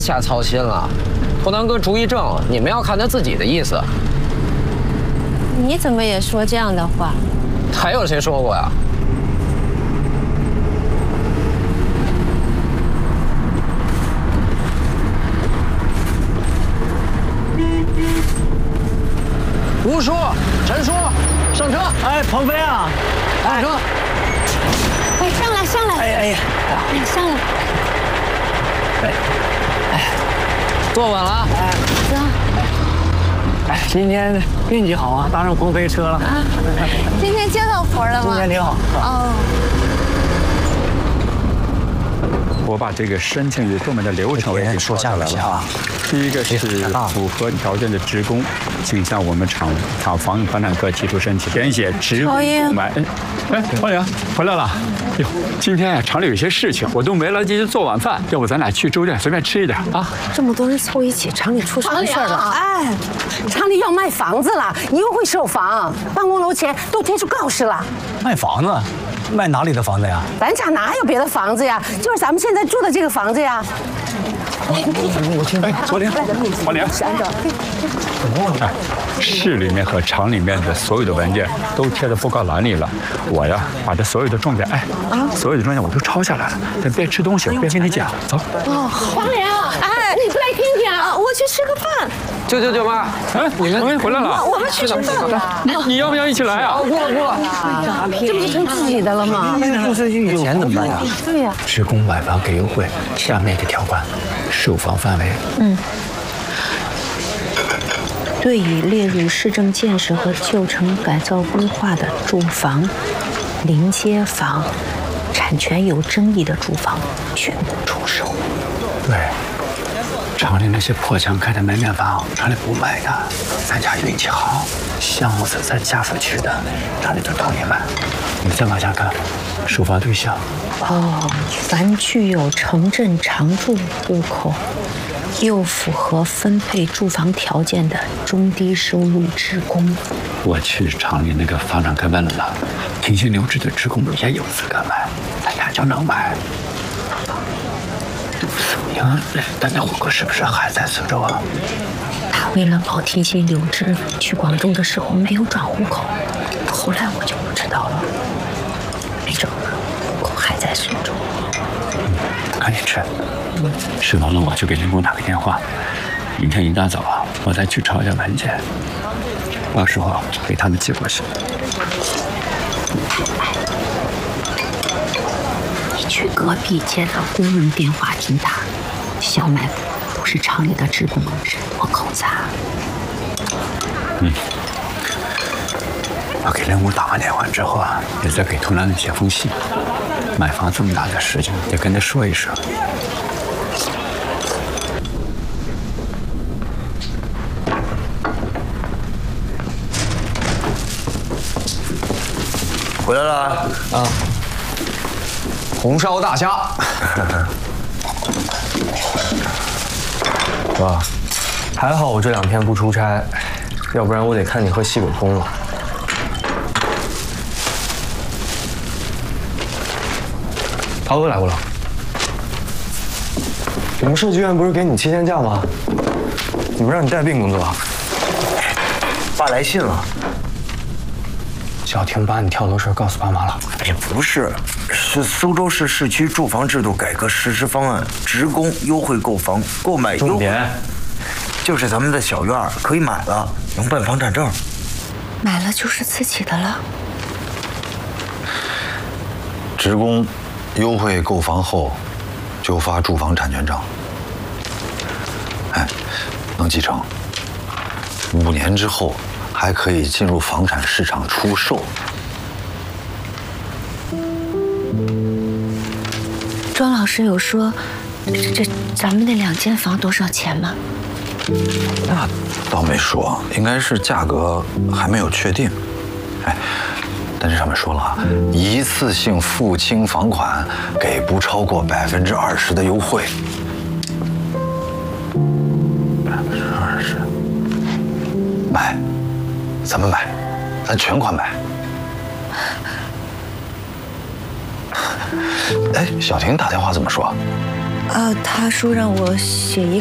瞎操心了。图南哥主意正，你们要看他自己的意思。 你怎么也说这样的话？ 还有谁说过呀？吴叔、陈叔，上车！ 哎，鹏飞啊， 上车！ 哎，上来，上来！ 哎， 上来！ 坐稳了。 走。 哎，今天运气好啊，搭上鹏飞车了。 啊，今天接到活了吗？ 今天挺好。 哦。 我把这个申请与购买的流程也说下来了啊。第一个是符合条件的职工，请向我们厂房产科提出申请，填写职工购买。哎，王玲回来了。哟，今天啊厂里有些事情，我都没来得及做晚饭，要不咱俩去粥店随便吃一点啊？ 这么多人凑一起，厂里出什么事儿了？哎，厂里要卖房子了，又会售房，办公楼前都贴出告示了。 卖房子？卖哪里的房子呀？ 咱厂哪有别的房子呀？就是咱们现在住的这个房子呀。 我听。哎，王玲，王玲， 哎，市里面和厂里面的所有的文件都贴在布告栏里了。我呀，把这所有的重点，所有的重点我都抄下来了。咱边吃东西边跟你讲，走。 哦，王玲，哎，你不来听听啊？我去吃个饭。 舅妈， 哎，你们回来了。 我们去吃饭了。 你要不要一起来啊？ 过了。 这不就成自己的了吗？ 不是有钱怎么办呀？ 对呀。 职工买房给优惠，下面的条款，售房范围。 对已列入市政建设和旧城改造规划的住房、临街房、产权有争议的住房，全部出售。 对，厂里那些破墙开的门面房，厂里不卖的。咱家运气好，项目是咱家属区的，厂里就同意卖。你再往下看，售房对象。 凡具有城镇常住户口，又符合分配住房条件的中低收入职工。 我去厂里那个房产科问了，停薪留职的职工也有资格买，咱家就能买。你看，咱那户口是不是还在苏州啊？ 他为了保停薪留职，去广州的时候没有转户口，后来我就不知道了。没准户口还在苏州。 赶紧吃，吃完了我就给林工打个电话。明天一大早啊，我再去抄一下文件，到时候给他们寄过去。 你去隔壁街的公用电话亭打，小卖部都是厂里的职工，是我口子啊。 我给林武打完电话之后啊，也再给图兰写封信。买房这么大的事情，得跟他说一声。 回来了啊！红烧大虾。 爸，还好我这2天不出差，要不然我得看你喝西北风了。陶哥来过了。我们设计院不是给你7天假吗？怎么让你带病工作啊？ 爸来信了。 小婷把你跳楼事告诉爸妈了？ 哎呀，不是，是苏州市市区住房制度改革实施方案，职工优惠购房购买优惠。 重点就是咱们的小院可以买了，能办房产证。 买了就是自己的了。 职工优惠购房后就发住房产权证，能继承，5年之后还可以进入房产市场出售。 庄老师有说，这咱们那2间房多少钱吗？ 那倒没说，应该是价格还没有确定。但这上面说了，一次性付清房款，给不超过20%的优惠。20%，买，咱们买，咱全款买。小婷打电话怎么说？ 他说让我写一